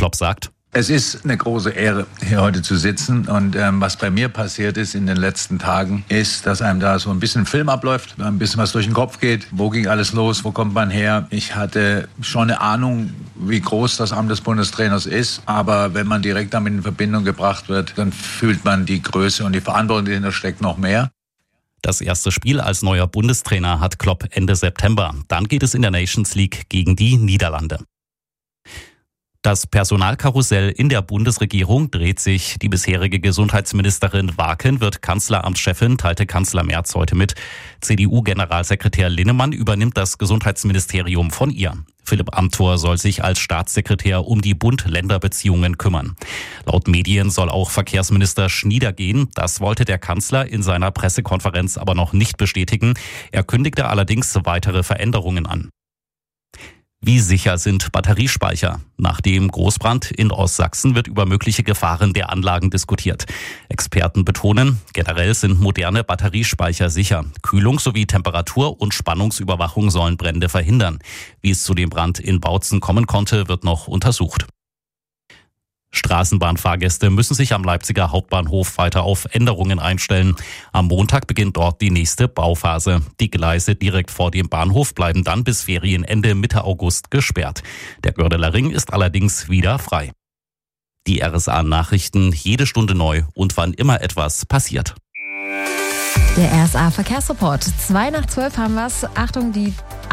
Klopp sagt: Es ist eine große Ehre, hier heute zu sitzen. Und was bei mir passiert ist in den letzten Tagen, ist, dass einem da so ein bisschen Film abläuft, ein bisschen was durch den Kopf geht. Wo ging alles los? Wo kommt man her? Ich hatte schon eine Ahnung, wie groß das Amt des Bundestrainers ist. Aber wenn man direkt damit in Verbindung gebracht wird, dann fühlt man die Größe und die Verantwortung, die dahinter steckt, noch mehr. Das erste Spiel als neuer Bundestrainer hat Klopp Ende September. Dann geht es in der Nations League gegen die Niederlande. Das Personalkarussell in der Bundesregierung dreht sich. Die bisherige Gesundheitsministerin Waken wird Kanzleramtschefin, teilte Kanzler Merz heute mit. CDU-Generalsekretär Linnemann übernimmt das Gesundheitsministerium von ihr. Philipp Amthor soll sich als Staatssekretär um die Bund-Länder-Beziehungen kümmern. Laut Medien soll auch Verkehrsminister Schnieder gehen. Das wollte der Kanzler in seiner Pressekonferenz aber noch nicht bestätigen. Er kündigte allerdings weitere Veränderungen an. Wie sicher sind Batteriespeicher? Nach dem Großbrand in Ostsachsen wird über mögliche Gefahren der Anlagen diskutiert. Experten betonen, generell sind moderne Batteriespeicher sicher. Kühlung sowie Temperatur- und Spannungsüberwachung sollen Brände verhindern. Wie es zu dem Brand in Bautzen kommen konnte, wird noch untersucht. Straßenbahnfahrgäste müssen sich am Leipziger Hauptbahnhof weiter auf Änderungen einstellen. Am Montag beginnt dort die nächste Bauphase. Die Gleise direkt vor dem Bahnhof bleiben dann bis Ferienende Mitte August gesperrt. Der Gördeler Ring ist allerdings wieder frei. Die RSA-Nachrichten jede Stunde neu und wann immer etwas passiert. Der RSA-Verkehrsreport. 11:02 haben wir's. Achtung, die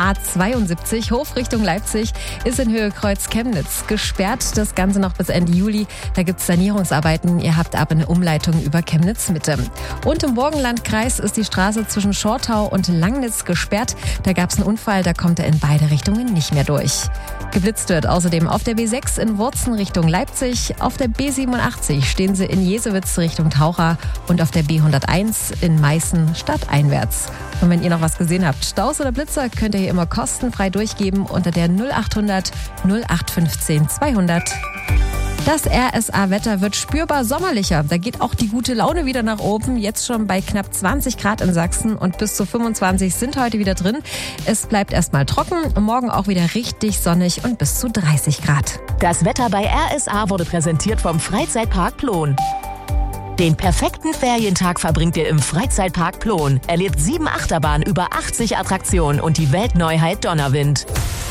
A72 Hof Richtung Leipzig ist in Höhe Kreuz Chemnitz gesperrt. Das Ganze noch bis Ende Juli. Da gibt's Sanierungsarbeiten. Ihr habt aber eine Umleitung über Chemnitz Mitte. Und im Burgenlandkreis ist die Straße zwischen Schortau und Langnitz gesperrt. Da gab's einen Unfall, da kommt er in beide Richtungen nicht mehr durch. Geblitzt wird außerdem auf der B6 in Wurzen Richtung Leipzig. Auf der B87 stehen sie in Jesewitz Richtung Taucher und auf der B101 in Meißen stadteinwärts. Und wenn ihr noch was gesehen habt, Staus oder Blitzer, könnt ihr hier immer kostenfrei durchgeben unter der 0800 0815 200. Das RSA-Wetter wird spürbar sommerlicher. Da geht auch die gute Laune wieder nach oben. Jetzt schon bei knapp 20 Grad in Sachsen und bis zu 25 sind heute wieder drin. Es bleibt erstmal trocken, morgen auch wieder richtig sonnig und bis zu 30 Grad. Das Wetter bei RSA wurde präsentiert vom Freizeitpark Plon. Den perfekten Ferientag verbringt ihr im Freizeitpark Plon. Erlebt 7 Achterbahnen, über 80 Attraktionen und die Weltneuheit Donnerwind.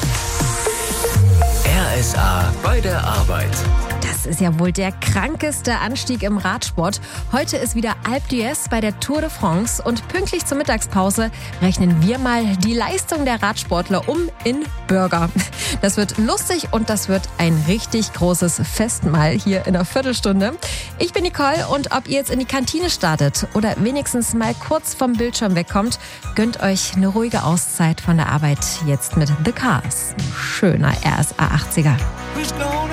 RSA bei der Arbeit. Das ist ja wohl der krankeste Anstieg im Radsport. Heute ist wieder Alpe d'Huez bei der Tour de France und pünktlich zur Mittagspause rechnen wir mal die Leistung der Radsportler um in Burger. Das wird lustig und das wird ein richtig großes Festmahl hier in einer Viertelstunde. Ich bin Nicole und ob ihr jetzt in die Kantine startet oder wenigstens mal kurz vom Bildschirm wegkommt, gönnt euch eine ruhige Auszeit von der Arbeit jetzt mit The Cars. Ein schöner RSA 80er.